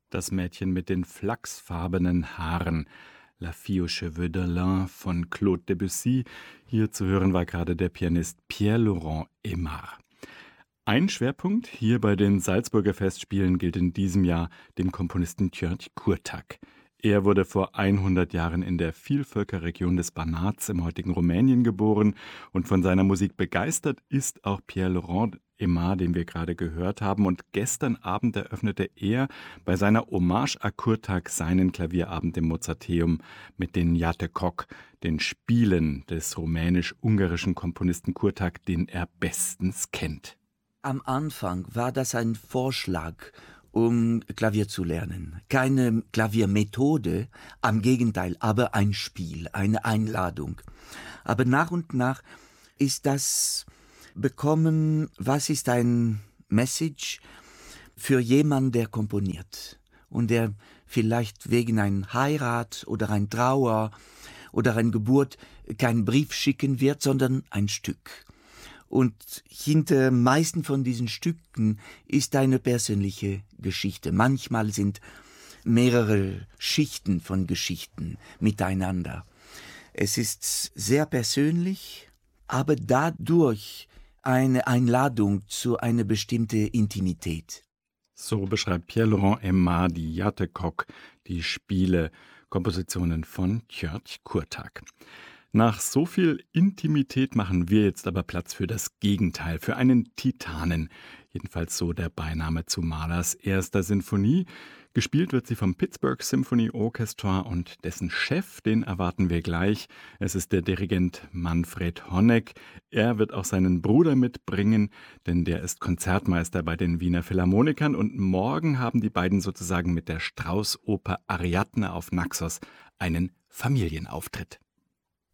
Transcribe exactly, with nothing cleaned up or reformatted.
Das Mädchen mit den flachsfarbenen Haaren. La fille aux cheveux de lin von Claude Debussy. Hier zu hören war gerade der Pianist Pierre-Laurent Aimard. Ein Schwerpunkt hier bei den Salzburger Festspielen gilt in diesem Jahr dem Komponisten György Kurtak. Er wurde vor hundert Jahren in der Vielvölkerregion des Banats im heutigen Rumänien geboren und von seiner Musik begeistert ist auch Pierre-Laurent Aimard, den wir gerade gehört haben. Und gestern Abend eröffnete er bei seiner Hommage à Kurtak seinen Klavierabend im Mozarteum mit den Játékok, den Spielen des rumänisch-ungarischen Komponisten Kurtak, den er bestens kennt. Am Anfang war das ein Vorschlag, um Klavier zu lernen. Keine Klaviermethode, am Gegenteil, aber ein Spiel, eine Einladung. Aber nach und nach ist das bekommen, was ist ein Message für jemanden, der komponiert und der vielleicht wegen einer Heirat oder ein Trauer oder eine Geburt keinen Brief schicken wird, sondern ein Stück. Und hinter meisten von diesen Stücken ist eine persönliche Geschichte. Manchmal sind mehrere Schichten von Geschichten miteinander. Es ist sehr persönlich, aber dadurch eine Einladung zu einer bestimmten Intimität. So beschreibt Pierre-Laurent Aimard die Játékok, die Spiele, Kompositionen von György Kurtak. Nach so viel Intimität machen wir jetzt aber Platz für das Gegenteil, für einen Titanen. Jedenfalls so der Beiname zu Mahlers erster Sinfonie. Gespielt wird sie vom Pittsburgh Symphony Orchestra und dessen Chef, den erwarten wir gleich. Es ist der Dirigent Manfred Honeck. Er wird auch seinen Bruder mitbringen, denn der ist Konzertmeister bei den Wiener Philharmonikern. Und morgen haben die beiden sozusagen mit der Strauß-Oper Ariadne auf Naxos einen Familienauftritt.